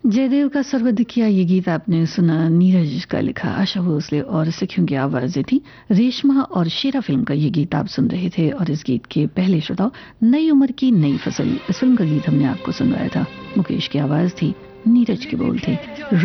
जयदेव का सर्वदिकिया ये गीत आपने सुना, नीरज का लिखा, आशा भोसले और सखियों की आवाजें थी। रेशमा और शेरा फिल्म का ये गीत आप सुन रहे थे और इस गीत के पहले श्रोताओ नई उम्र की नई फसल, इस फिल्म का गीत हमने आपको सुनवाया था। मुकेश की आवाज थी, नीरज के बोल थे।